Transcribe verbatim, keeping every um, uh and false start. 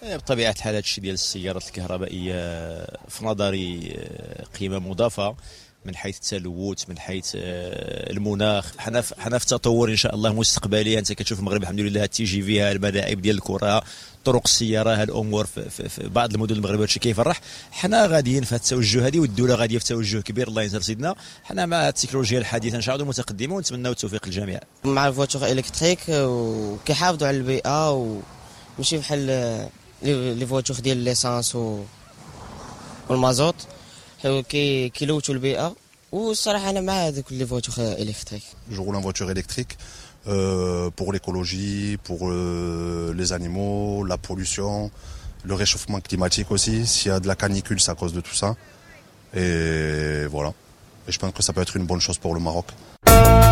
بطبيعة الحال هذا الشيء ديال السيارات الكهربائية في نظري قيمة مضافة من حيث التلوث، من حيث المناخ. حنا حنا في تطور ان شاء الله مستقبلي. انت كتشوف المغرب الحمد لله تي جي فيها الملاعب ديال الكره، طرق السياره، هالامور في, في, في بعض المدن المغربيه هادشي كيفرح. حنا غاديين في هذا التوجه هذه، والدوله غاديه في توجه كبير الله ينصر سيدنا. حنا مع التكنولوجيا الحديثه ان شاء الله متقدمه، ونتمناو التوفيق للجميع. مع الفواتور الكتريك وكيحافظوا على البيئه وماشي بحال لي فواتور ديال ليسانس والمازوت كي كيلوثوا البيئه. والصراحه انا مع هذوك لي فواتور الكتريك. Je roule en voiture électrique euh, pour l'écologie, pour euh, les animaux, la pollution, le réchauffement climatique aussi. S'il y a de la canicule, c'est à cause de tout ça. Et voilà. Et je pense que ça peut être une bonne chose pour le Maroc.